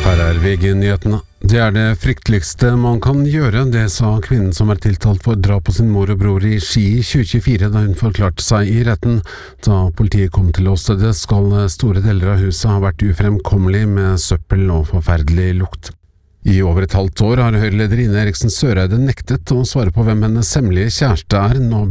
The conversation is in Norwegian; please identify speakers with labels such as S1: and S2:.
S1: Her er VG-nyhetene. Det er det frykteligste man kan gjøre, det sa kvinnen som er tiltalt for drap på sin mor og bror i Ski i 2024 da hun forklarte seg i retten. Da politiet kom til åstedet skal store deler av huset ha vært ufremkommelig med søppel og forferdelig lukt. I over et halvt år har Høyre-leder Ine Eriksen Søreide nektet å svare på hvem hennes hemmelige kjæreste er. Nå